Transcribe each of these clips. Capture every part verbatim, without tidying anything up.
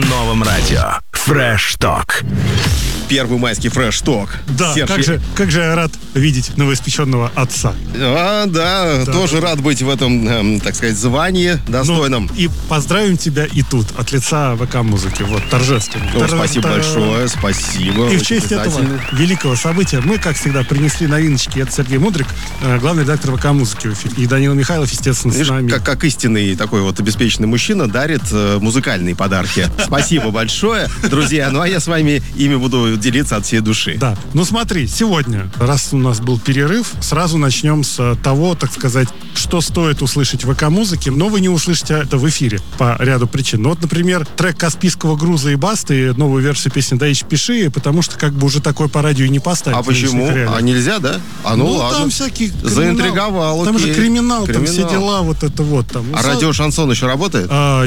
новом радио. Fresh Talk. Первый майский фреш-ток. Да, Серж, как, же, как же я рад видеть новоиспеченного отца. А, да, Да. тоже рад быть в этом, эм, так сказать, звании достойном. Ну, и поздравим тебя и тут, от лица ВК-музыки, вот, торжественно. О, Тар- спасибо тар- большое, спасибо. И в очень честь этого признательны. великого события мы, как всегда, принесли новиночки. Это Сергей Мудрик, э, главный редактор ВК-музыки в эфире. И Данила Михайлов, естественно, Видишь, с нами. как, как истинный такой вот обеспеченный мужчина дарит э, музыкальные подарки. Спасибо большое, друзья. Ну, а я с вами ими буду делиться от всей души. Да, ну смотри, сегодня, раз у нас был перерыв, сразу начнем с того, так сказать, что стоит услышать в ВК-музыке, но вы не услышите это в эфире по ряду причин. Ну вот, например, трек «Каспийского груза» и «Басты», новую версию песни «Даич, пиши», потому что как бы уже такой по радио и не поставить. А в нынешних почему? реалиях. А нельзя, да? А ну, Ну, ладно. там всякий криминал. Заинтриговал, Там окей. же криминал, там все Криминал. дела, вот это вот. Там. А радио «Шансон» еще работает? А,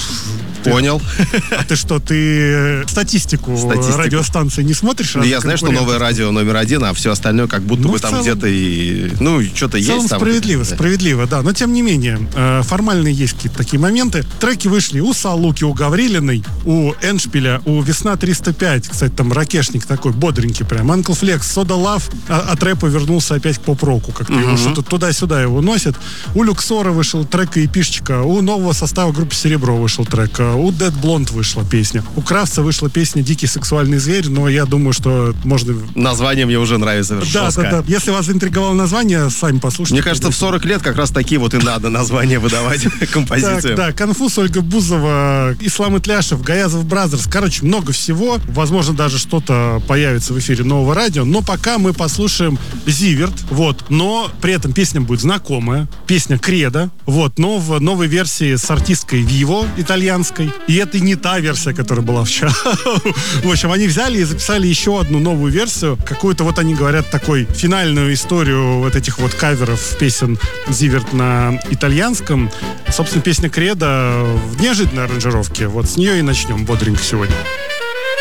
Понял. а ты что, ты статистику, Статистику. радиостанции не смотришь? Ну, я знаю, что новое радио номер один, а все остальное как будто Ну, бы в там целом- где-то и... Ну, что-то В целом есть там. справедливо, Да. справедливо, да. Но тем не менее, э, формально есть какие-то такие моменты. Треки вышли у Салуки, у Гаврилиной, у Эншпиля, у Весна триста пять. Кстати, там ракешник такой, бодренький прям. Uncle Flex, Soda Love, а, от рэпа вернулся опять к поп-року. Как-то его что-то туда-сюда его носит. У Люксора вышел трек и эпишечка. У нового состава группы Серебро вышел трек. У Dead Blonde вышла песня. У Кравца вышла песня «Дикий сексуальный зверь», но я думаю, что можно... Название мне уже нравится. Да, жестко. да, да. Если вас заинтриговало название, сами послушайте. Мне кажется, в сорок лет как раз такие вот и надо названия выдавать композициям. Так, да, Конфуз, Ольга Бузова, Ислам Итляшев, Гаязов Бразерс. Короче, много всего. Возможно, даже что-то появится в эфире нового радио. Но пока мы послушаем Зиверт. Вот. Но при этом песня будет знакомая. Песня Кредо. Вот. Но в новой версии с артисткой Виво итальянской. И это не та версия, которая была вчера. В общем, они взяли и записали еще одну новую версию. Какую-то, вот они говорят, такой финальную историю вот этих вот каверов песен Зиверт на итальянском. Собственно, песня Кредо в неожиданной аранжировке. Вот с нее и начнем бодренько сегодня.